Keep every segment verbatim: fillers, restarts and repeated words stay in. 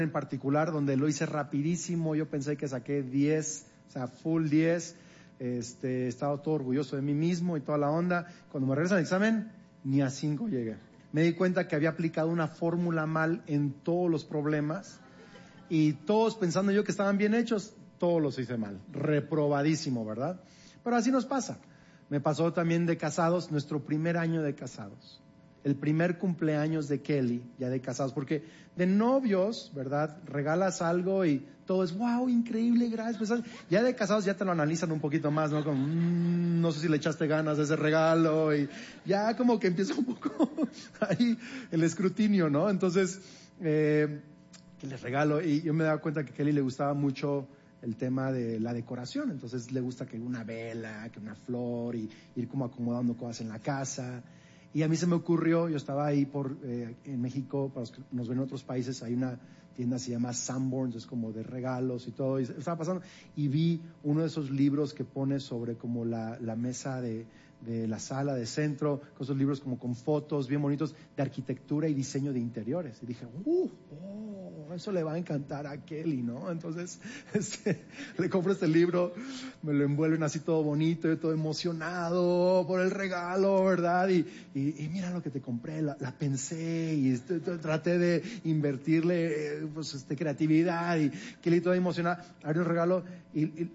en particular donde lo hice rapidísimo. Yo pensé que saqué diez, o sea, full diez. Este, estaba todo orgulloso de mí mismo y toda la onda. Cuando me regresan al examen, ni a cinco llegué. Me di cuenta que había aplicado una fórmula mal en todos los problemas y todos pensando yo que estaban bien hechos, todos los hice mal. Reprobadísimo, ¿verdad? Pero así nos pasa. Me pasó también de casados, nuestro primer año de casados. El primer cumpleaños de Kelly, ya de casados, porque de novios, ¿verdad? Regalas algo y todo es, wow, increíble, gracias. Pues, ya de casados ya te lo analizan un poquito más, ¿no? Como, mmm, no sé si le echaste ganas a ese regalo y ya como que empieza un poco ahí el escrutinio, ¿no? Entonces, eh, que les regalo y yo me daba cuenta que a Kelly le gustaba mucho el tema de la decoración, entonces le gusta que una vela, que una flor y ir como acomodando cosas en la casa. Y a mí se me ocurrió, yo estaba ahí por eh, en México, para los que nos ven en otros países, hay una tienda que se llama Sanborns, es como de regalos y todo, y estaba pasando, y vi uno de esos libros que pone sobre como la, la mesa de, de la sala de centro, con esos libros como con fotos bien bonitos de arquitectura y diseño de interiores. Y dije, uh, oh, eso le va a encantar a Kelly, ¿no? Entonces, este, le compro este libro, me lo envuelven así todo bonito, yo todo emocionado por el regalo, ¿verdad? Y, y, y mira lo que te compré, la, la pensé y este, traté de invertirle, eh, pues, este, creatividad y Kelly toda emocionada, abrió un regalo y, y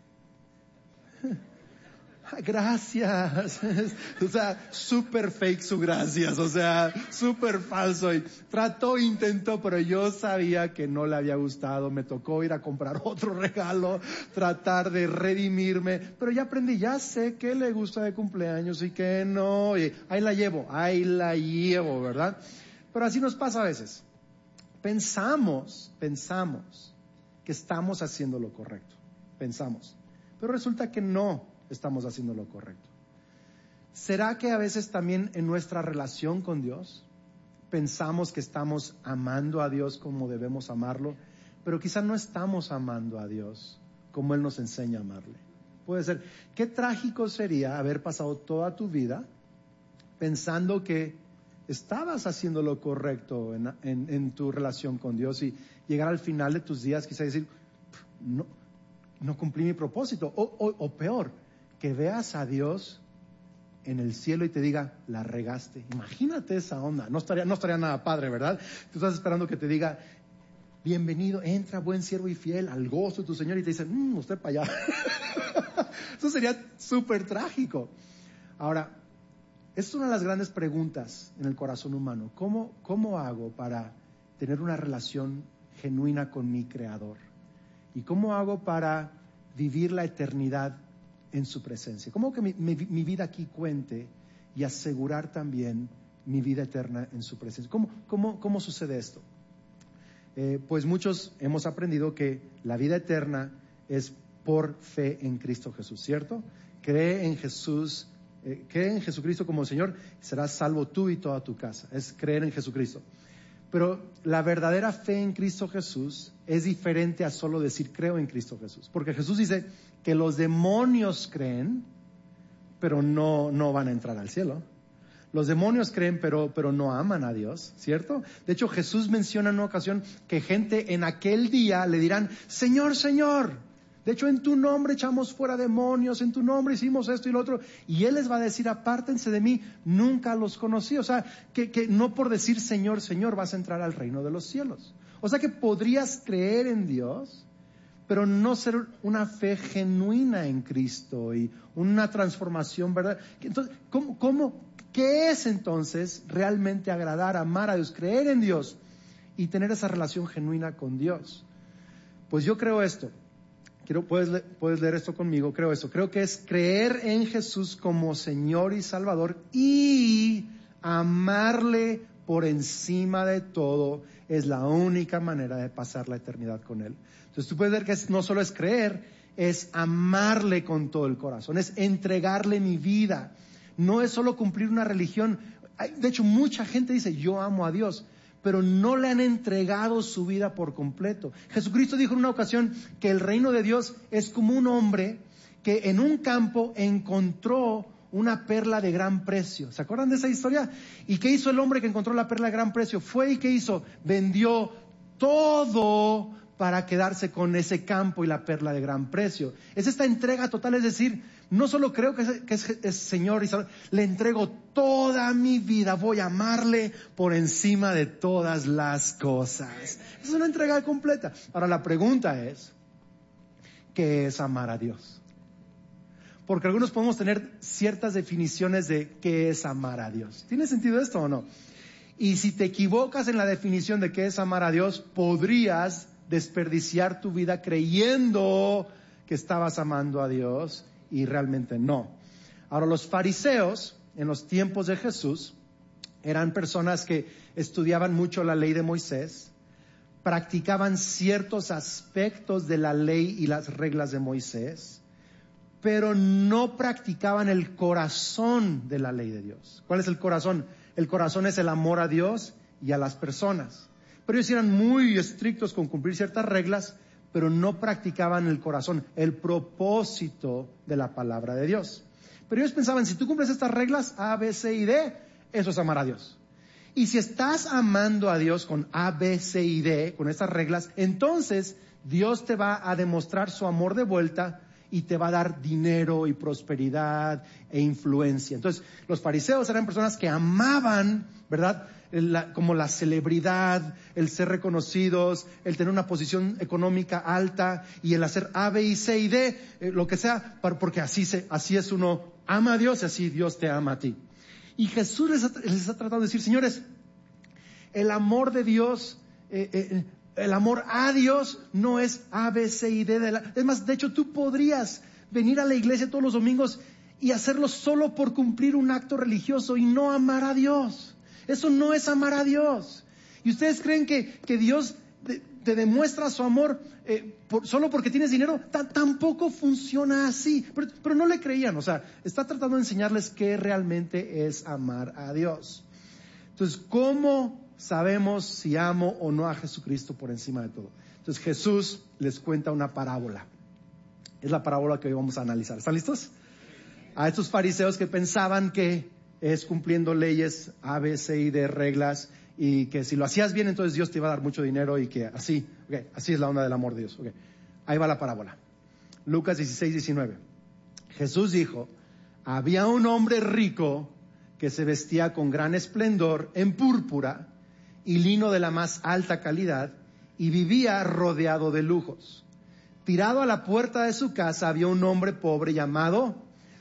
gracias. O sea, súper fake su gracias, o sea, súper falso. Y trató, intentó, pero yo sabía que no le había gustado. Me tocó ir a comprar otro regalo, tratar de redimirme, pero ya aprendí, ya sé que le gusta de cumpleaños y que no. Y ahí la llevo, ahí la llevo, ¿verdad? Pero así nos pasa a veces. Pensamos, pensamos que estamos haciendo lo correcto. Pensamos. Pero resulta que no estamos haciendo lo correcto. ¿Será que a veces también en nuestra relación con Dios pensamos que estamos amando a Dios como debemos amarlo, pero quizá no estamos amando a Dios como Él nos enseña a amarle? Puede ser. Qué trágico sería haber pasado toda tu vida pensando que estabas haciendo lo correcto en, en, en tu relación con Dios y llegar al final de tus días quizá decir, no, no cumplí mi propósito, o, o, o peor, que veas a Dios en el cielo y te diga, la regaste. Imagínate esa onda. No estaría, no estaría nada padre, ¿verdad? Tú estás esperando que te diga, bienvenido, entra buen siervo y fiel al gozo de tu Señor, y te dicen, mmm, usted para allá. Eso sería súper trágico. Ahora, esta es una de las grandes preguntas en el corazón humano. ¿Cómo, cómo hago para tener una relación genuina con mi Creador? ¿Y cómo hago para vivir la eternidad en su presencia? ¿Cómo que mi, mi, mi vida aquí cuente y asegurar también mi vida eterna en su presencia? ¿Cómo, cómo, cómo sucede esto? Eh, pues muchos hemos aprendido que la vida eterna es por fe en Cristo Jesús, ¿cierto? Cree en Jesús, eh, cree en Jesucristo como Señor, serás salvo tú y toda tu casa. Es creer en Jesucristo. Pero la verdadera fe en Cristo Jesús es diferente a solo decir creo en Cristo Jesús. Porque Jesús dice que los demonios creen, pero no, no van a entrar al cielo. Los demonios creen, pero, pero no aman a Dios, ¿cierto? De hecho, Jesús menciona en una ocasión que gente en aquel día le dirán, Señor, Señor. De hecho, en tu nombre echamos fuera demonios, en tu nombre hicimos esto y lo otro. Y Él les va a decir, apártense de mí, nunca los conocí. O sea, que, que no por decir Señor, Señor vas a entrar al reino de los cielos. O sea que podrías creer en Dios, pero no ser una fe genuina en Cristo y una transformación, ¿verdad? Entonces, ¿cómo, cómo, qué es entonces realmente agradar, amar a Dios, creer en Dios y tener esa relación genuina con Dios? Pues yo creo esto. Quiero, puedes, le, puedes leer esto conmigo, creo eso. Creo que es creer en Jesús como Señor y Salvador y amarle por encima de todo. Es la única manera de pasar la eternidad con Él. Entonces tú puedes ver que es, no solo es creer, es amarle con todo el corazón, es entregarle mi vida. No es solo cumplir una religión. De hecho, mucha gente dice, yo amo a Dios, pero no le han entregado su vida por completo. Jesucristo dijo en una ocasión que el reino de Dios es como un hombre que en un campo encontró una perla de gran precio. ¿Se acuerdan de esa historia? ¿Y qué hizo el hombre que encontró la perla de gran precio? Fue y ¿qué hizo? Vendió todo para quedarse con ese campo y la perla de gran precio. Es esta entrega total, es decir, no solo creo que es, que es, es Señor y Salvador, le entrego toda mi vida, voy a amarle por encima de todas las cosas. Es una entrega completa. Ahora la pregunta es, ¿qué es amar a Dios? Porque algunos podemos tener ciertas definiciones de qué es amar a Dios. ¿Tiene sentido esto o no? Y si te equivocas en la definición de qué es amar a Dios, podrías desperdiciar tu vida creyendo que estabas amando a Dios y realmente no. Ahora, los fariseos en los tiempos de Jesús eran personas que estudiaban mucho la ley de Moisés, practicaban ciertos aspectos de la ley y las reglas de Moisés, pero no practicaban el corazón de la ley de Dios. ¿Cuál es el corazón? El corazón es el amor a Dios y a las personas. Pero ellos eran muy estrictos con cumplir ciertas reglas, pero no practicaban el corazón, el propósito de la palabra de Dios. Pero ellos pensaban, si tú cumples estas reglas, A, B, C y D, eso es amar a Dios. Y si estás amando a Dios con A, B, C y D, con estas reglas, entonces Dios te va a demostrar su amor de vuelta y te va a dar dinero y prosperidad e influencia. Entonces, los fariseos eran personas que amaban, ¿verdad?, La, como la celebridad, el ser reconocidos, el tener una posición económica alta y el hacer A, B, y C y D, eh, lo que sea, porque así, se, así es uno, ama a Dios y así Dios te ama a ti. Y Jesús les, ha, les está tratando de decir, señores, el amor de Dios, eh, eh, el amor a Dios no es A, B, C y D. De la, es más, de hecho tú podrías venir a la iglesia todos los domingos y hacerlo solo por cumplir un acto religioso y no amar a Dios. Eso no es amar a Dios. ¿Y ustedes creen que, que Dios te, te demuestra su amor eh, por, solo porque tienes dinero? T- tampoco funciona así. Pero, pero no le creían. O sea, está tratando de enseñarles qué realmente es amar a Dios. Entonces, ¿cómo sabemos si amo o no a Jesucristo por encima de todo? Entonces, Jesús les cuenta una parábola. Es la parábola que hoy vamos a analizar. ¿Están listos? A estos fariseos que pensaban que es cumpliendo leyes A, B, C y D, reglas, y que si lo hacías bien, entonces Dios te iba a dar mucho dinero y que así, okay, así es la onda del amor de Dios. Okay. Ahí va la parábola. Lucas dieciséis, diecinueve. Jesús dijo, había un hombre rico que se vestía con gran esplendor en púrpura y lino de la más alta calidad y vivía rodeado de lujos. Tirado a la puerta de su casa había un hombre pobre llamado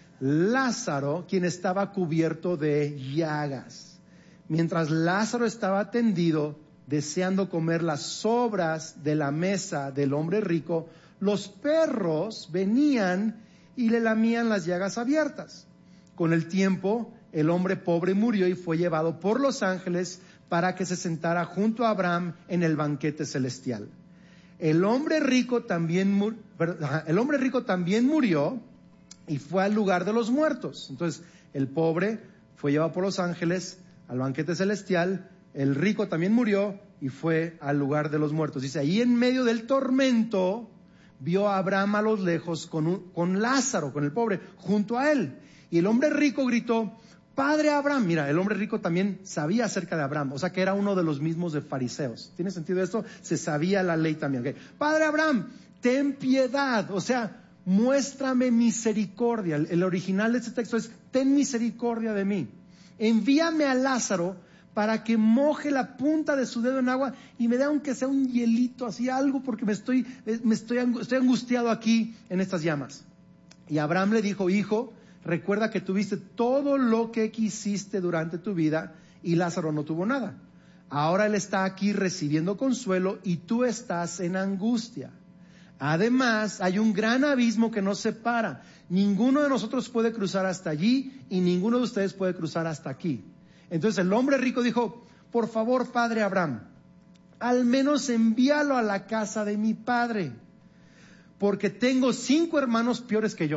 Lázaro, quien estaba cubierto de llagas. Mientras Lázaro estaba tendido, deseando comer las sobras de la mesa del hombre rico, los perros venían y le lamían las llagas abiertas. Con el tiempo, el hombre pobre murió y fue llevado por los ángeles para que se sentara junto a Abraham en el banquete celestial. El hombre rico también, mur- el hombre rico también murió y fue al lugar de los muertos. Entonces, el pobre fue llevado por los ángeles al banquete celestial, el rico también murió y fue al lugar de los muertos. Dice, ahí en medio del tormento, vio a Abraham a los lejos con, un, con Lázaro, con el pobre, junto a él. Y el hombre rico gritó, Padre Abraham. Mira, el hombre rico también sabía acerca de Abraham, o sea que era uno de los mismos de fariseos. ¿Tiene sentido esto? Se sabía la ley también. Okay. Padre Abraham, ten piedad, o sea, muéstrame misericordia. El, el original de este texto es, ten misericordia de mí. Envíame a Lázaro para que moje la punta de su dedo en agua y me dé aunque sea un hielito, así algo, porque me estoy, me estoy, estoy angustiado aquí en estas llamas. Y Abraham le dijo, hijo, recuerda que tuviste todo lo que quisiste durante tu vida y Lázaro no tuvo nada. Ahora él está aquí recibiendo consuelo y tú estás en angustia. Además, hay un gran abismo que nos separa. Ninguno de nosotros puede cruzar hasta allí y ninguno de ustedes puede cruzar hasta aquí. Entonces el hombre rico dijo, por favor, padre Abraham, al menos envíalo a la casa de mi padre, porque tengo cinco hermanos peores que yo.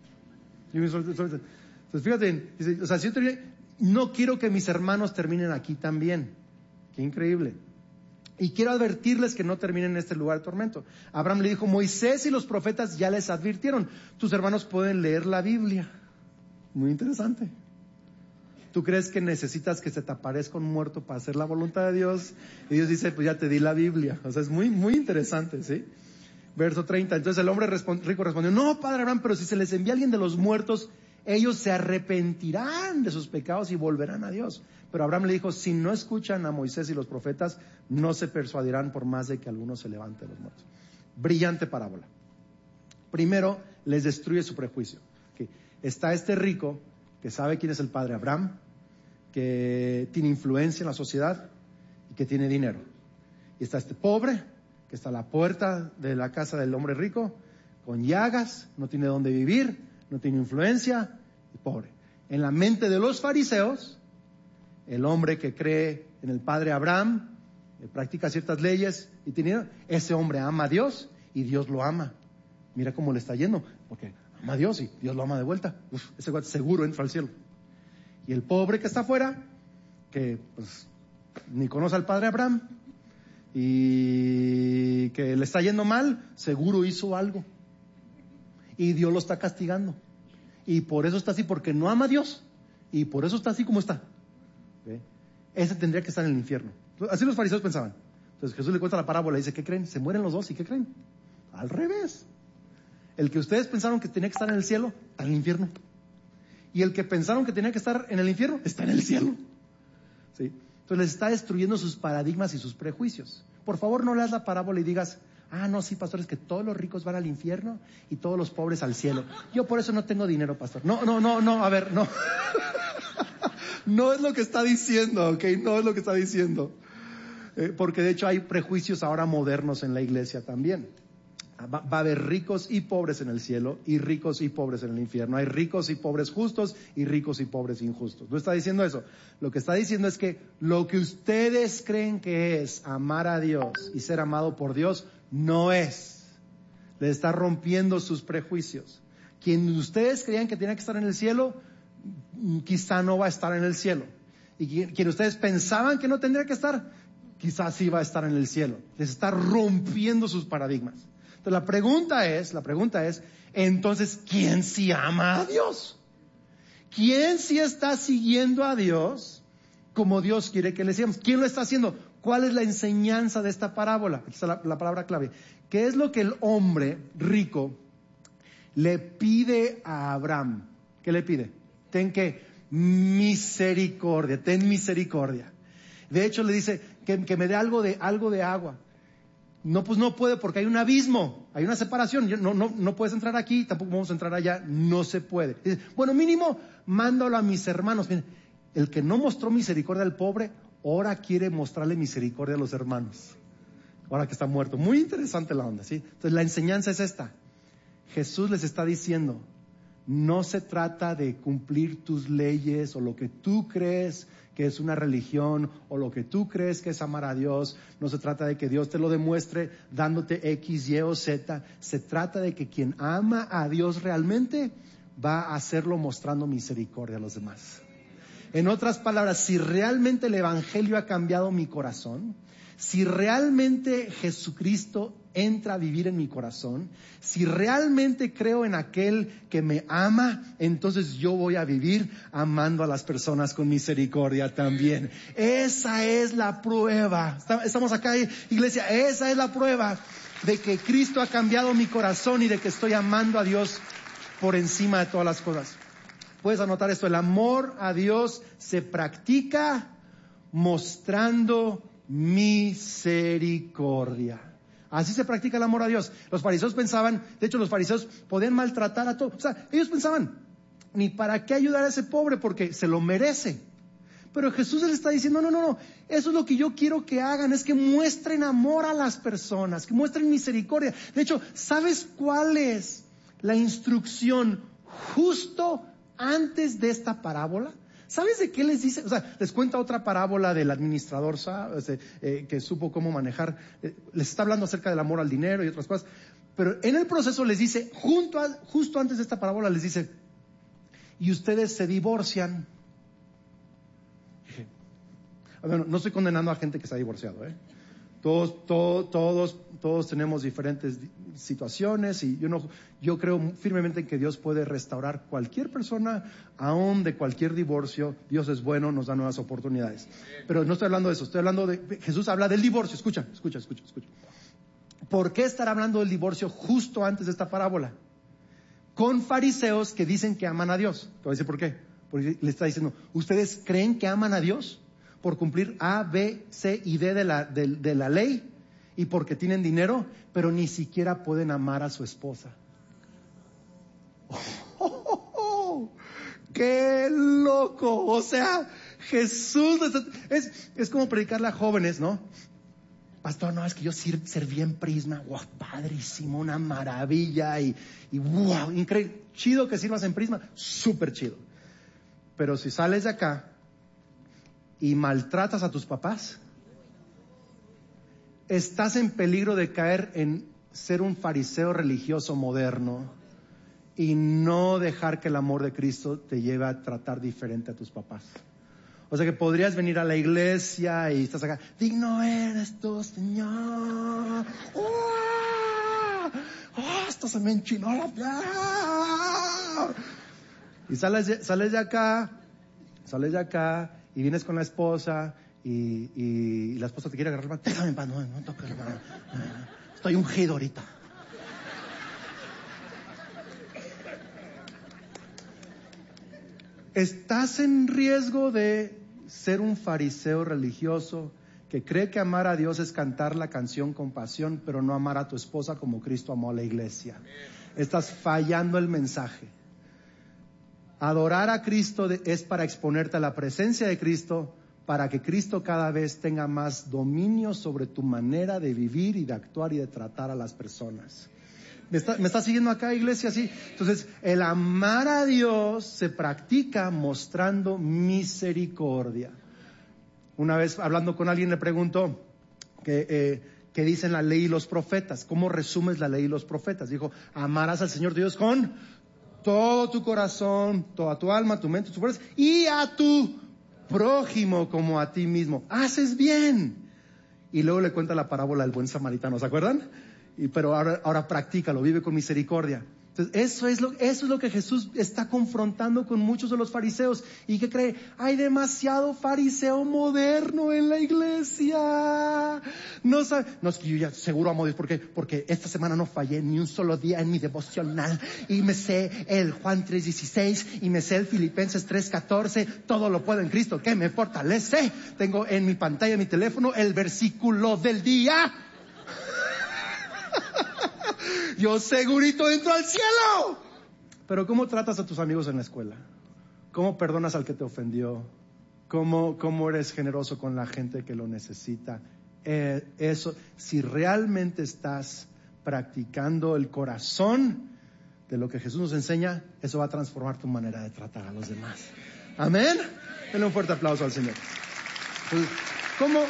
Entonces fíjate, o sea, si yo termine, no quiero que mis hermanos terminen aquí también. Qué increíble. Y quiero advertirles que no terminen en este lugar de tormento. Abraham le dijo, Moisés y los profetas ya les advirtieron, tus hermanos pueden leer la Biblia. Muy interesante. ¿tú crees que necesitas que se te aparezca un muerto para hacer la voluntad de Dios? Y Dios dice, pues ya te di la Biblia. O sea, es muy, muy interesante, ¿sí? Verso treinta, entonces el hombre respond, rico respondió, no, padre Abraham, pero si se les envía alguien de los muertos, ellos se arrepentirán de sus pecados y volverán a Dios. Pero Abraham le dijo, si no escuchan a Moisés y los profetas, no se persuadirán por más de que alguno se levante de los muertos. Brillante parábola. Primero, les destruye su prejuicio. Okay. Está este rico que sabe quién es el padre Abraham, que tiene influencia en la sociedad y que tiene dinero. Y está este pobre que está a la puerta de la casa del hombre rico, con llagas, no tiene dónde vivir, no tiene influencia, y pobre. En la mente de los fariseos, el hombre que cree en el padre Abraham, que practica ciertas leyes, y tiene, ese hombre ama a Dios y Dios lo ama. Mira cómo le está yendo, porque ama a Dios y Dios lo ama de vuelta. Uf, ese güey seguro entra al cielo. Y el pobre que está afuera, que pues ni conoce al padre Abraham, y que le está yendo mal, seguro hizo algo. Y Dios lo está castigando. Y por eso está así, porque no ama a Dios. Y por eso está así como está. ¿Ve? Ese tendría que estar en el infierno. Así los fariseos pensaban. Entonces Jesús le cuenta la parábola y dice, ¿qué creen? Se mueren los dos, ¿y qué creen? Al revés. El que ustedes pensaron que tenía que estar en el cielo, está en el infierno. Y el que pensaron que tenía que estar en el infierno, está en el cielo. ¿Sí? Entonces les está destruyendo sus paradigmas y sus prejuicios. Por favor, no leas la parábola y digas, ah, no, sí, pastor, es que todos los ricos van al infierno y todos los pobres al cielo. Yo por eso no tengo dinero, pastor. No, no, no, no, a ver, no. No es lo que está diciendo, ¿ok? No es lo que está diciendo. Eh, porque de hecho hay prejuicios ahora modernos en la iglesia también. Va, va a haber ricos y pobres en el cielo y ricos y pobres en el infierno. Hay ricos y pobres justos y ricos y pobres injustos. No está diciendo eso. Lo que está diciendo es que lo que ustedes creen que es amar a Dios y ser amado por Dios, no es. Le está rompiendo sus prejuicios. Quien ustedes creían que tenía que estar en el cielo, quizá no va a estar en el cielo. Y quien, quien ustedes pensaban que no tendría que estar, quizás sí va a estar en el cielo. Les está rompiendo sus paradigmas. Entonces la pregunta es, la pregunta es, entonces, ¿quién sí ama a Dios? ¿Quién sí está siguiendo a Dios como Dios quiere que le sigamos? ¿Quién lo está haciendo? ¿Cuál es la enseñanza de esta parábola? Aquí está la, la palabra clave. ¿Qué es lo que el hombre rico le pide a Abraham? ¿Qué le pide? Ten que misericordia, ten misericordia. De hecho le dice que, que me dé algo de, algo de agua. No, pues no puede porque hay un abismo, hay una separación. No, no, no puedes entrar aquí, tampoco vamos a entrar allá, no se puede. Dice, bueno, mínimo, mándalo a mis hermanos. Miren, el que no mostró misericordia al pobre, ahora quiere mostrarle misericordia a los hermanos. Ahora que está muerto. Muy interesante la onda, ¿sí? Entonces la enseñanza es esta. Jesús les está diciendo, no se trata de cumplir tus leyes o lo que tú crees que es una religión o lo que tú crees que es amar a Dios. No se trata de que Dios te lo demuestre dándote X, Y o Z. Se trata de que quien ama a Dios realmente va a hacerlo mostrando misericordia a los demás. En otras palabras, si realmente el Evangelio ha cambiado mi corazón, si realmente Jesucristo entra a vivir en mi corazón, si realmente creo en aquel que me ama, entonces yo voy a vivir amando a las personas con misericordia también. Esa es la prueba. Estamos acá, iglesia, esa es la prueba de que Cristo ha cambiado mi corazón y de que estoy amando a Dios por encima de todas las cosas. Puedes anotar esto, el amor a Dios se practica mostrando misericordia. Así se practica el amor a Dios. Los fariseos pensaban, de hecho los fariseos podían maltratar a todos. O sea, ellos pensaban, ni para qué ayudar a ese pobre porque se lo merece. Pero Jesús les está diciendo, no, no, no, eso es lo que yo quiero que hagan, es que muestren amor a las personas, que muestren misericordia. De hecho, ¿sabes cuál es la instrucción justo antes de esta parábola? ¿Sabes de qué les dice? O sea, les cuenta otra parábola del administrador eh, que supo cómo manejar. Eh, les está hablando acerca del amor al dinero y otras cosas. Pero en el proceso les dice, junto a, justo antes de esta parábola les dice, y ustedes se divorcian. Dije, bueno, no estoy condenando a gente que se ha divorciado, ¿eh? Todos, to- todos, todos tenemos diferentes situaciones y yo no, yo creo firmemente que Dios puede restaurar cualquier persona, aún de cualquier divorcio. Dios es bueno, nos da nuevas oportunidades. Pero no estoy hablando de eso, estoy hablando de, Jesús habla del divorcio. Escucha, escucha, escucha, escucha. ¿Por qué estar hablando del divorcio justo antes de esta parábola? Con fariseos que dicen que aman a Dios. Te voy a decir por qué. Porque le está diciendo, ¿ustedes creen que aman a Dios por cumplir A, B, C y D de la, de, de la ley y porque tienen dinero, pero ni siquiera pueden amar a su esposa? ¡Oh, oh, oh, oh! ¡Qué loco! O sea, Jesús es, es como predicarle a jóvenes, ¿no? Pastor, no, es que yo sir, serví en Prisma, wow, padrísimo, una maravilla y, y wow, increíble, chido que sirvas en Prisma, súper chido. Pero si sales de acá y maltratas a tus papás, estás en peligro de caer en ser un fariseo religioso moderno y no dejar que el amor de Cristo te lleve a tratar diferente a tus papás. O sea que podrías venir a la iglesia y estás acá, digno eres tú, Señor. ¡Oh! ¡Oh, esto se me enchinó la piel! Y sales de, sales de acá, sales de acá y vienes con la esposa y, y, y la esposa te quiere agarrar la mano. Déjame en paz, no, no toques la mano. Estoy ungido ahorita. Estás en riesgo de ser un fariseo religioso que cree que amar a Dios es cantar la canción con pasión, pero no amar a tu esposa como Cristo amó a la iglesia. Estás fallando el mensaje. Adorar a Cristo de, es para exponerte a la presencia de Cristo, para que Cristo cada vez tenga más dominio sobre tu manera de vivir y de actuar y de tratar a las personas. ¿Me está, me está siguiendo acá, iglesia? Sí. Entonces, el amar a Dios se practica mostrando misericordia. Una vez hablando con alguien le preguntó que, eh, ¿qué dicen la ley y los profetas? ¿Cómo resumes la ley y los profetas? Dijo, amarás al Señor Dios con todo tu corazón, toda tu alma, tu mente, tu fuerza, y a tu prójimo como a ti mismo. Haces bien. Y luego le cuenta la parábola del buen samaritano, ¿se acuerdan? Y, pero ahora, ahora practícalo, vive con misericordia. Entonces, eso es lo, eso es lo que Jesús está confrontando con muchos de los fariseos. ¿Y qué cree? Hay demasiado fariseo moderno en la iglesia. No sabe, no es que yo ya seguro amo a Dios, porque, porque esta semana no fallé ni un solo día en mi devocional. Y me sé el Juan tres dieciséis y me sé el Filipenses tres catorce. Todo lo puedo en Cristo que me fortalece. Tengo en mi pantalla, en mi teléfono, el versículo del día. Yo segurito entro al cielo. Pero ¿cómo tratas a tus amigos en la escuela? ¿Cómo perdonas al que te ofendió? ¿Cómo, cómo eres generoso con la gente que lo necesita? Eh, eso, si realmente estás practicando el corazón de lo que Jesús nos enseña, eso va a transformar tu manera de tratar a los demás. Amén. Denle un fuerte aplauso al Señor. ¿Cómo?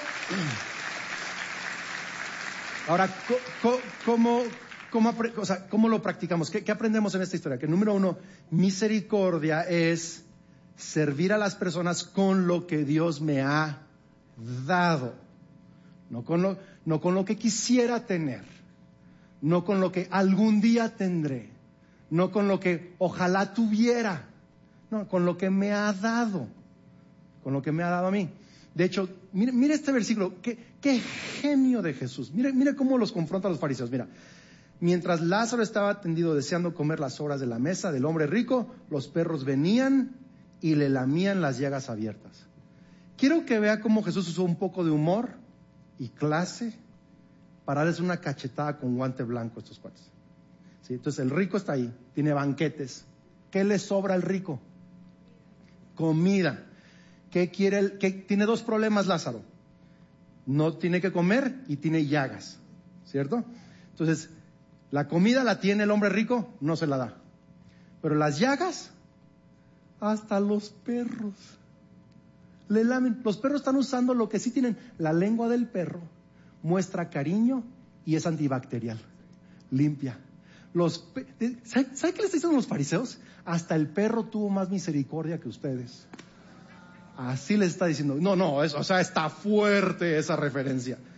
Ahora, ¿cómo, cómo, o sea, ¿cómo lo practicamos? ¿Qué, ¿Qué aprendemos en esta historia? Que número uno, misericordia es servir a las personas con lo que Dios me ha dado. No con lo, no con lo que quisiera tener. No con lo que algún día tendré. No con lo que ojalá tuviera. No, con lo que me ha dado. Con lo que me ha dado a mí. De hecho, mire, mire este versículo, qué, qué genio de Jesús. Mire, mire cómo los confronta a los fariseos. Mira, mientras Lázaro estaba tendido deseando comer las sobras de la mesa del hombre rico, los perros venían y le lamían las llagas abiertas. Quiero que vea cómo Jesús usó un poco de humor y clase para darles una cachetada con guante blanco a estos cuates. ¿Sí? Entonces el rico está ahí, tiene banquetes. ¿Qué le sobra al rico? Comida. ¿Qué quiere el, qué, tiene dos problemas Lázaro? No tiene que comer y tiene llagas, ¿cierto? Entonces, la comida la tiene el hombre rico, no se la da. Pero las llagas, hasta los perros le lamen. Los perros están usando lo que sí tienen. La lengua del perro muestra cariño y es antibacterial, limpia. Los, ¿sabe, ¿Sabe qué les dicen los fariseos? Hasta el perro tuvo más misericordia que ustedes. Así les está diciendo. No, no, es, o sea, está fuerte esa referencia.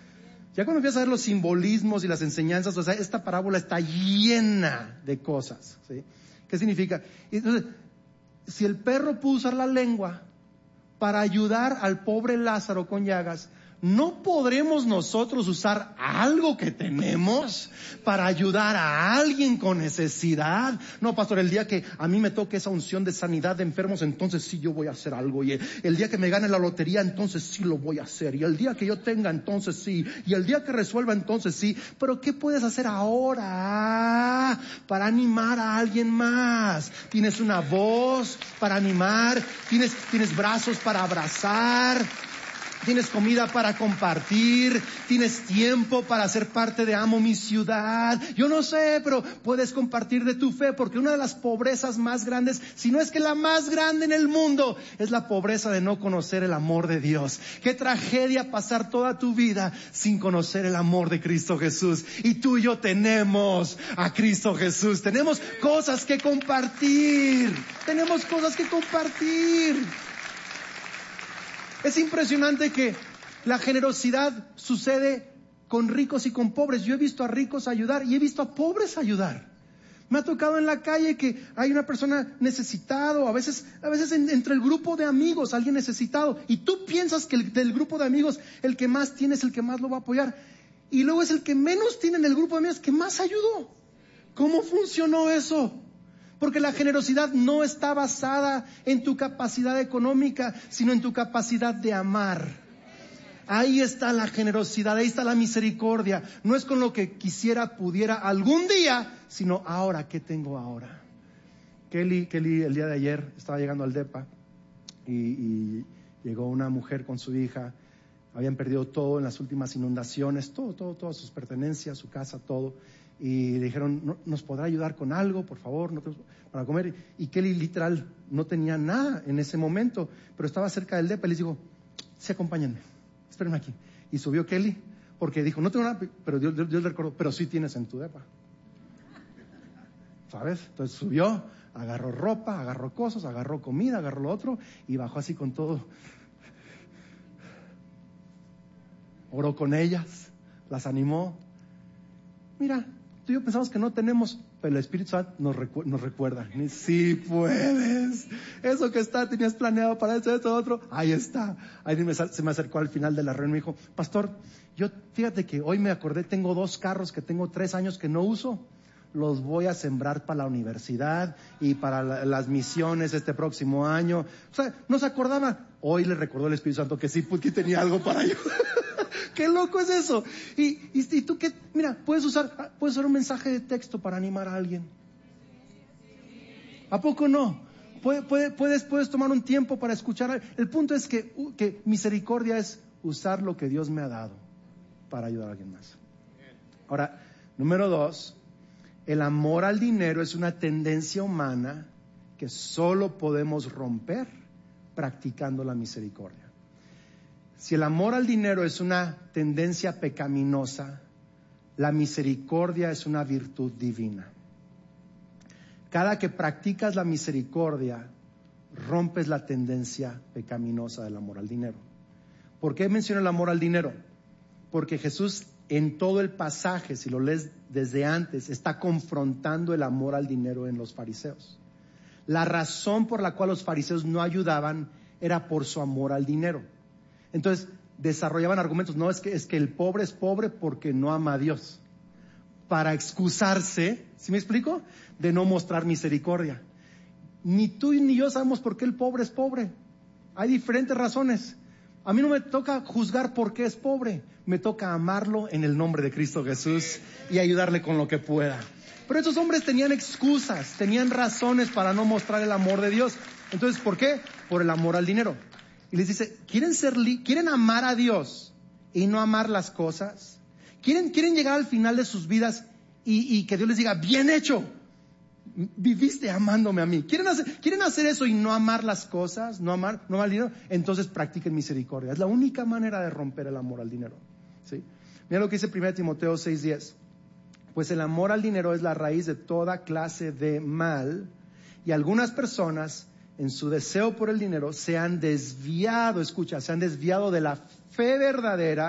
Ya cuando empiezas a ver los simbolismos y las enseñanzas, o sea, esta parábola está llena de cosas, ¿sí? ¿Qué significa? Entonces, si el perro pudo usar la lengua para ayudar al pobre Lázaro con llagas, ¿no podremos nosotros usar algo que tenemos para ayudar a alguien con necesidad? No, pastor, el día que a mí me toque esa unción de sanidad de enfermos, entonces sí yo voy a hacer algo. Y el, el día que me gane la lotería, entonces sí lo voy a hacer. Y el día que yo tenga, entonces sí. Y el día que resuelva, entonces sí. Pero ¿qué puedes hacer ahora para animar a alguien más? Tienes una voz para animar, tienes, tienes brazos para abrazar, tienes comida para compartir, tienes tiempo para ser parte de Amo Mi Ciudad. Yo no sé, pero puedes compartir de tu fe, porque una de las pobrezas más grandes, si no es que la más grande en el mundo, es la pobreza de no conocer el amor de Dios. Qué tragedia pasar toda tu vida sin conocer el amor de Cristo Jesús. Y tú y yo tenemos a Cristo Jesús. Tenemos cosas que compartir. Tenemos cosas que compartir. Es impresionante que la generosidad sucede con ricos y con pobres. Yo he visto a ricos ayudar y he visto a pobres ayudar. Me ha tocado en la calle que hay una persona necesitada, a veces, a veces en, entre el grupo de amigos, alguien necesitado, y tú piensas que el, del grupo de amigos, el que más tiene es el que más lo va a apoyar, y luego es el que menos tiene en el grupo de amigos que más ayudó. ¿Cómo funcionó eso? Porque la generosidad no está basada en tu capacidad económica, sino en tu capacidad de amar. Ahí está la generosidad, ahí está la misericordia. No es con lo que quisiera, pudiera algún día, sino ahora, ¿qué tengo ahora? Kelly, Kelly el día de ayer estaba llegando al depa y, y llegó una mujer con su hija. Habían perdido todo en las últimas inundaciones, todo, todo, todas sus pertenencias, su casa, todo. Y le dijeron, ¿nos podrá ayudar con algo, por favor, no tenemos para comer? Y Kelly literal no tenía nada en ese momento, pero estaba cerca del depa y les dijo, sí, acompáñenme, espérenme aquí. Y subió Kelly, porque dijo, no tengo nada, pero Dios, Dios, Dios le recordó, pero sí tienes en tu depa. ¿Sabes? Entonces subió, agarró ropa, agarró cosas, agarró comida, agarró lo otro, y bajó así con todo. Oró con ellas, las animó. Mira, tú y yo pensamos que no tenemos, pero el Espíritu Santo nos, recu- nos recuerda. Sí puedes. Eso que está, tenías planeado para esto, esto, otro. Ahí está. Ahí me, se me acercó al final de la reunión y me dijo, pastor, yo fíjate que hoy me acordé, tengo dos carros que tengo tres años que no uso. Los voy a sembrar para la universidad y para la, las misiones este próximo año. O sea, no se acordaba. Hoy le recordó el Espíritu Santo que sí, porque tenía algo para ayudar. ¡Qué loco es eso! Y, y, y tú qué, mira, puedes usar, puedes usar un mensaje de texto para animar a alguien. ¿A poco no? Puede, puede, puedes, puedes tomar un tiempo para escuchar. El punto es que, que misericordia es usar lo que Dios me ha dado para ayudar a alguien más. Ahora, número dos, el amor al dinero es una tendencia humana que solo podemos romper practicando la misericordia. Si el amor al dinero es una tendencia pecaminosa, la misericordia es una virtud divina. Cada que practicas la misericordia, rompes la tendencia pecaminosa del amor al dinero. ¿Por qué menciono el amor al dinero? Porque Jesús en todo el pasaje, si lo lees desde antes, está confrontando el amor al dinero en los fariseos. La razón por la cual los fariseos no ayudaban era por su amor al dinero. Entonces, desarrollaban argumentos, no, es que, es que el pobre es pobre porque no ama a Dios. Para excusarse, ¿sí me explico? De no mostrar misericordia. Ni tú ni yo sabemos por qué el pobre es pobre. Hay diferentes razones. A mí no me toca juzgar por qué es pobre. Me toca amarlo en el nombre de Cristo Jesús y ayudarle con lo que pueda. Pero esos hombres tenían excusas, tenían razones para no mostrar el amor de Dios. Entonces, ¿por qué? Por el amor al dinero. Y les dice, ¿quieren ser li- quieren amar a Dios y no amar las cosas? ¿Quieren, quieren llegar al final de sus vidas y, y que Dios les diga, bien hecho, viviste amándome a mí? ¿Quieren hacer, quieren hacer eso y no amar las cosas, no amar, no amar el dinero? Entonces practiquen misericordia. Es la única manera de romper el amor al dinero. ¿Sí? Mira lo que dice primera Timoteo seis diez. Pues el amor al dinero es la raíz de toda clase de mal, y algunas personas en su deseo por el dinero se han desviado, escucha, se han desviado de la fe verdadera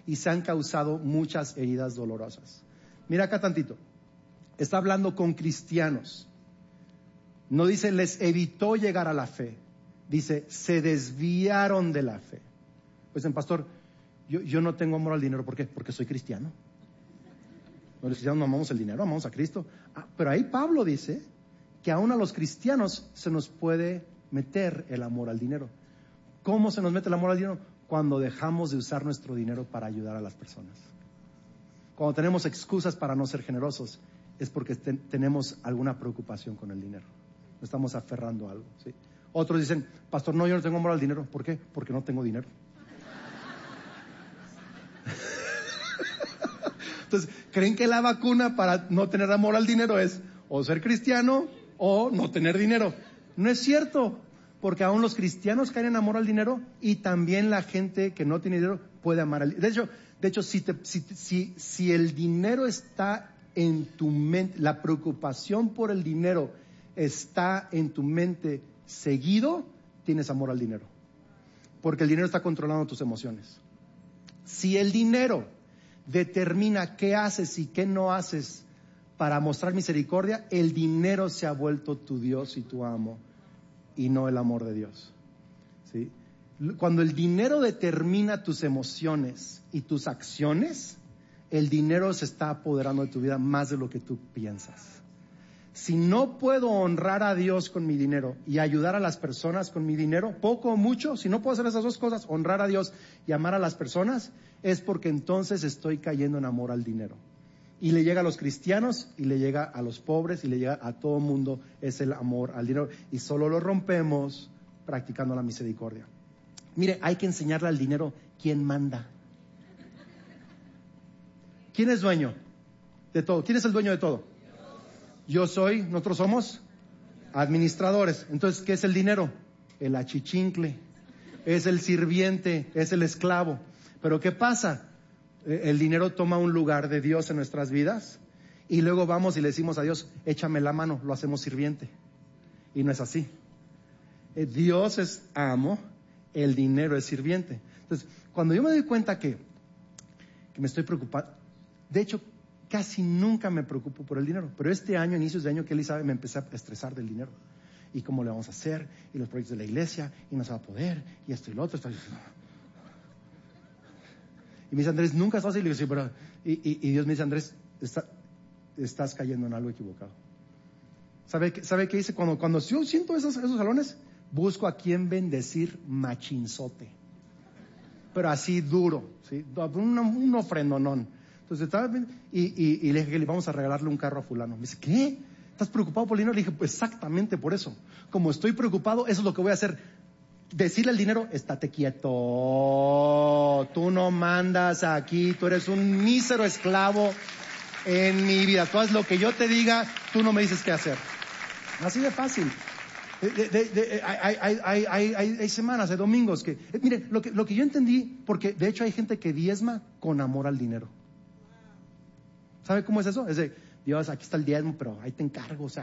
y se han causado muchas heridas dolorosas. Mira acá tantito. Está hablando con cristianos. No dice les evitó llegar a la fe. Dice se desviaron de la fe. Pues en pastor, yo, yo no tengo amor al dinero. ¿Por qué? Porque soy cristiano. Los cristianos no amamos el dinero, amamos a Cristo. Ah, pero ahí Pablo dice que aún a los cristianos se nos puede meter el amor al dinero. ¿Cómo se nos mete el amor al dinero? Cuando dejamos de usar nuestro dinero para ayudar a las personas. Cuando tenemos excusas para no ser generosos, es porque ten, tenemos alguna preocupación con el dinero. Nos estamos aferrando a algo, ¿sí? Otros dicen, pastor, no, yo no tengo amor al dinero. ¿Por qué? Porque no tengo dinero. Entonces, ¿creen que la vacuna para no tener amor al dinero es o ser cristiano o no tener dinero? No es cierto, porque aún los cristianos caen en amor al dinero y también la gente que no tiene dinero puede amar al dinero. De hecho, de hecho si, te, si, si, si el dinero está en tu mente, la preocupación por el dinero está en tu mente seguido, tienes amor al dinero. Porque el dinero está controlando tus emociones. Si el dinero determina qué haces y qué no haces para mostrar misericordia, el dinero se ha vuelto tu Dios y tu amo y no el amor de Dios, ¿sí? Cuando el dinero determina tus emociones y tus acciones, el dinero se está apoderando de tu vida más de lo que tú piensas. Si no puedo honrar a Dios con mi dinero y ayudar a las personas con mi dinero, poco o mucho, si no puedo hacer esas dos cosas, honrar a Dios y amar a las personas, es porque entonces estoy cayendo en amor al dinero. Y le llega a los cristianos, y le llega a los pobres, y le llega a todo mundo, es el amor al dinero. Y solo lo rompemos practicando la misericordia. Mire, hay que enseñarle al dinero quién manda. ¿Quién es dueño de todo? ¿Quién es el dueño de todo? Yo soy, nosotros somos administradores. Entonces, ¿qué es el dinero? El achichincle, es el sirviente, es el esclavo. Pero ¿qué pasa? El dinero toma un lugar de Dios en nuestras vidas y luego vamos y le decimos a Dios, échame la mano, lo hacemos sirviente. Y no es así. Dios es amo, el dinero es sirviente. Entonces, cuando yo me doy cuenta que, que me estoy preocupando, de hecho, casi nunca me preocupo por el dinero, pero este año, inicios de año, que Eli sabe, me empecé a estresar del dinero. ¿Y cómo le vamos a hacer? Y los proyectos de la iglesia, y no se va a poder, y esto y lo otro. Esto y... Y me dice, Andrés, ¿nunca estás así? Y le digo, sí, pero... Y, y, y Dios me dice, Andrés, está, estás cayendo en algo equivocado. ¿Sabe, ¿Sabe qué dice? Cuando, cuando yo siento esos, esos salones, busco a quien bendecir machinzote. Pero así duro, ¿sí? Un, un ofrendonón. Entonces estaba... Y, y, y le dije, vamos a regalarle un carro a fulano. Me dice, ¿qué? ¿Estás preocupado por el dinero? Le dije, pues exactamente por eso. Como estoy preocupado, eso es lo que voy a hacer. Decirle al dinero, estate quieto, tú no mandas aquí, tú eres un mísero esclavo en mi vida. Tú haz lo que yo te diga, tú no me dices qué hacer. Así de fácil. De, de, de, de, hay, hay, hay, hay, hay, hay semanas, hay domingos que... Eh, miren, lo que, lo que yo entendí, porque de hecho hay gente que diezma con amor al dinero. ¿Sabe cómo es eso? Es de, Dios, aquí está el diezmo, pero ahí te encargo, o sea...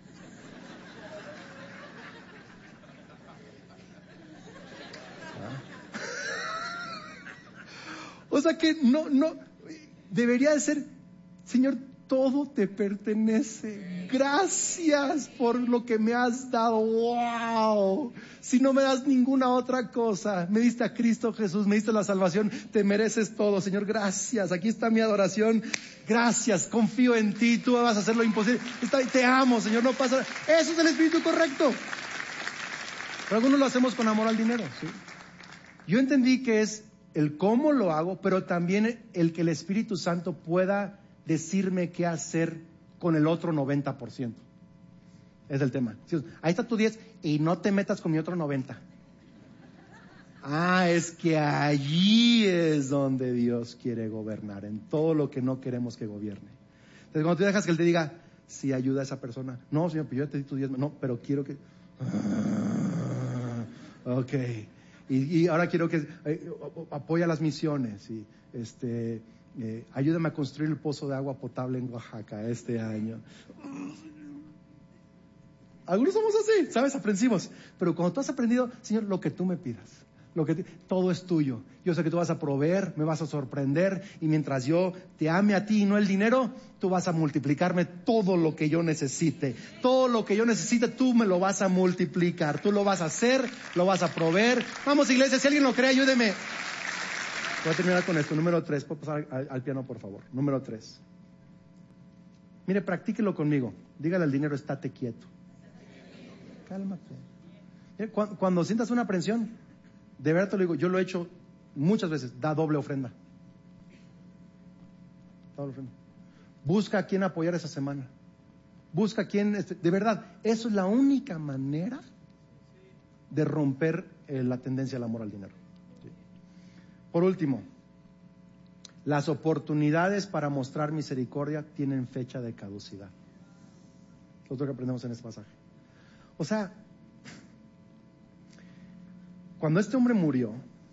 O sea que no, no, debería de ser, Señor, todo te pertenece. Gracias por lo que me has dado. ¡Wow! Si no me das ninguna otra cosa, me diste a Cristo Jesús, me diste la salvación, te mereces todo, Señor. Gracias. Aquí está mi adoración. Gracias. Confío en ti. Tú vas a hacer lo imposible. Te amo, Señor. No pasa nada. Eso es el espíritu correcto. Pero algunos lo hacemos con amor al dinero, ¿sí? Yo entendí que es el cómo lo hago, pero también el que el Espíritu Santo pueda decirme qué hacer con el otro noventa por ciento. Es el tema. Ahí está tu diez y no te metas con mi otro noventa. Ah, es que allí es donde Dios quiere gobernar, en todo lo que no queremos que gobierne. Entonces, cuando tú dejas que Él te diga, sí, ayuda a esa persona. No, Señor, pero yo te di tu diez. No, pero quiero que... Ah, ok. Y, y ahora quiero que eh, apoya las misiones y este eh, ayúdame a construir el pozo de agua potable en Oaxaca este año. Algunos somos así, ¿sabes? Aprensivos. Pero cuando tú has aprendido, Señor, lo que tú me pidas, Lo que te- todo es tuyo. Yo sé que tú vas a proveer, me vas a sorprender, y mientras yo te ame a ti y no el dinero, tú vas a multiplicarme todo lo que yo necesite. Todo lo que yo necesite, tú me lo vas a multiplicar. Tú lo vas a hacer, lo vas a proveer. Vamos, iglesia, si alguien lo cree, ayúdeme. Voy a terminar con esto. Número tres. ¿Puedo pasar al, al piano, por favor? Número tres. Mire, practíquelo conmigo. Dígale al dinero, estate quieto. Cálmate. Mire, cuando, cuando sientas una aprensión, de verdad te lo digo, yo lo he hecho muchas veces, da doble ofrenda. Doble ofrenda. Busca a quién apoyar esa semana. Busca a quién, este, de verdad, eso es la única manera de romper eh, la tendencia al amor al dinero. Sí. Por último, las oportunidades para mostrar misericordia tienen fecha de caducidad. Otro que aprendemos en este pasaje. O sea, cuando este hombre murió,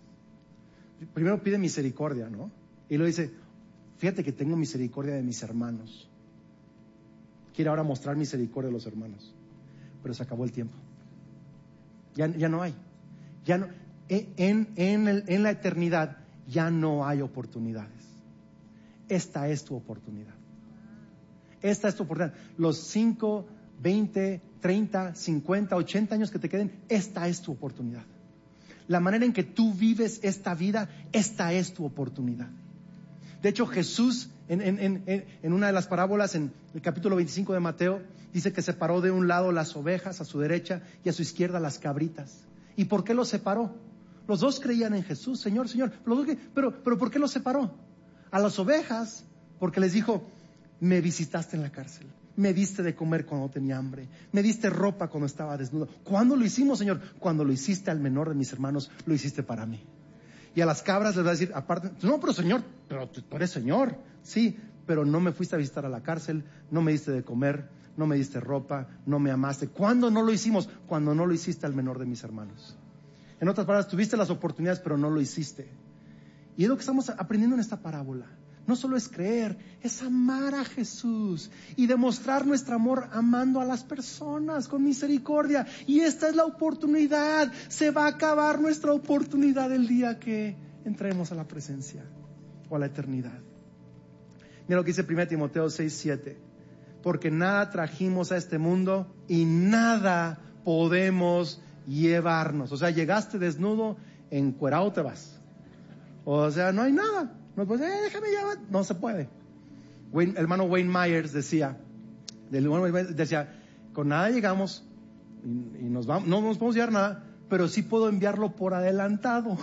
primero pide misericordia, ¿no? Y luego dice, fíjate que tengo misericordia de mis hermanos. Quiere ahora mostrar misericordia a los hermanos. Pero se acabó el tiempo. Ya, ya no hay. Ya no, en, en, el, en la eternidad ya no hay oportunidades. Esta es tu oportunidad. Esta es tu oportunidad. Los cinco, veinte, treinta, cincuenta, ochenta años que te queden, esta es tu oportunidad. La manera en que tú vives esta vida, esta es tu oportunidad. De hecho, Jesús, en, en, en, en una de las parábolas, en el capítulo veinticinco de Mateo, dice que separó de un lado las ovejas, a su derecha, y a su izquierda las cabritas. ¿Y por qué los separó? Los dos creían en Jesús, Señor, Señor. Los dos, pero, pero ¿por qué los separó? A las ovejas, porque les dijo, me visitaste en la cárcel. Me diste de comer cuando tenía hambre. Me diste ropa cuando estaba desnudo. ¿Cuándo lo hicimos, Señor? Cuando lo hiciste al menor de mis hermanos, lo hiciste para mí. Y a las cabras les va a decir, aparte, no, pero Señor, pero tú eres Señor. Sí, pero no me fuiste a visitar a la cárcel, no me diste de comer, no me diste ropa, no me amaste. ¿Cuándo no lo hicimos? Cuando no lo hiciste al menor de mis hermanos. En otras palabras, tuviste las oportunidades, pero no lo hiciste. Y es lo que estamos aprendiendo en esta parábola. No solo es creer, es amar a Jesús y demostrar nuestro amor amando a las personas con misericordia. Y esta es la oportunidad. Se va a acabar nuestra oportunidad el día que entremos a la presencia o a la eternidad. Mira lo que dice primera Timoteo seis, siete. Porque nada trajimos a este mundo y nada podemos llevarnos. O sea, llegaste desnudo, encuerado te vas. O sea, no hay nada. No, pues, eh, déjame llevar. No se puede. Wayne, el hermano Wayne Myers decía, del hermano Wayne Myers decía, con nada llegamos y, y nos vamos, no nos podemos llevar nada, pero sí puedo enviarlo por adelantado.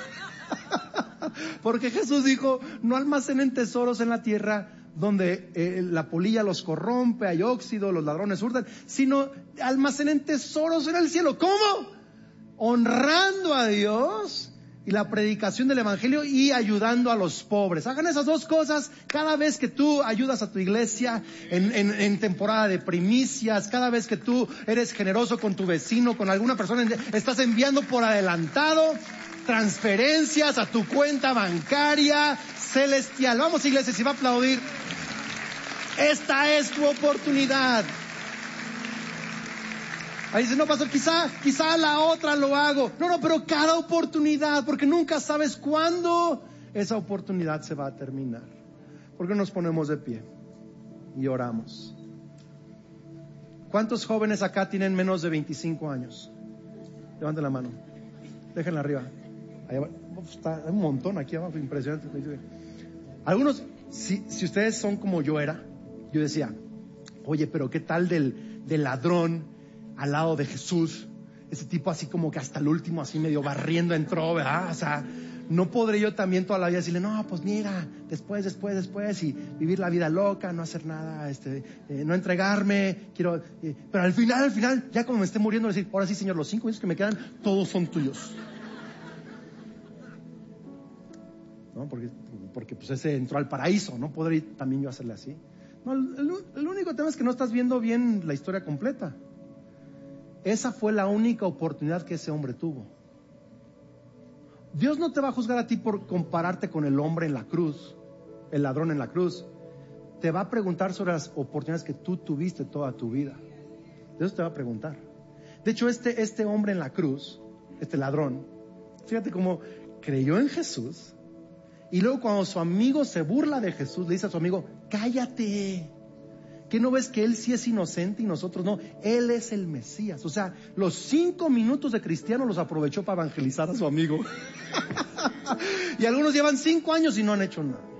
Porque Jesús dijo, no almacenen tesoros en la tierra donde eh, la polilla los corrompe, hay óxido, los ladrones hurtan, sino almacenen tesoros en el cielo. ¿Cómo? Honrando a Dios y la predicación del evangelio y ayudando a los pobres. Hagan esas dos cosas cada vez que tú ayudas a tu iglesia en, en, en temporada de primicias, cada vez que tú eres generoso con tu vecino, con alguna persona, estás enviando por adelantado transferencias a tu cuenta bancaria celestial. Vamos, iglesia, si va a aplaudir. Esta es tu oportunidad. Ahí dice, no, pastor, quizá, quizá la otra lo hago. No, no, pero cada oportunidad, porque nunca sabes cuándo esa oportunidad se va a terminar. ¿Por qué nos ponemos de pie y oramos? ¿Cuántos jóvenes acá tienen menos de veinticinco años? Levanten la mano. Déjenla arriba. Ahí va. Está un montón aquí abajo, impresionante. Algunos, si, si ustedes son como yo era, yo decía, oye, pero ¿qué tal del, del ladrón al lado de Jesús? Ese tipo así como que hasta el último así medio barriendo entró, ¿verdad? O sea, no podré yo también toda la vida decirle, no, pues mira, después, después, después, y vivir la vida loca, no hacer nada, este, eh, no entregarme, quiero, eh, pero al final, al final, ya como me esté muriendo, decir, ahora sí, Señor, los cinco años que me quedan, todos son tuyos. ¿No? Porque, porque pues ese entró al paraíso, no podré también yo hacerle así. No, el, el único tema es que no estás viendo bien la historia completa. Esa fue la única oportunidad que ese hombre tuvo. Dios no te va a juzgar a ti por compararte con el hombre en la cruz, el ladrón en la cruz. Te va a preguntar sobre las oportunidades que tú tuviste toda tu vida. Dios te va a preguntar. De hecho, este, este hombre en la cruz, este ladrón, Fíjate cómo creyó en Jesús. Y luego cuando su amigo se burla de Jesús, le dice a su amigo, cállate. ¿Qué no ves que él sí es inocente y nosotros no? Él es el Mesías. O sea, los cinco minutos de cristiano los aprovechó para evangelizar a su amigo. Y algunos llevan cinco años y no han hecho nada.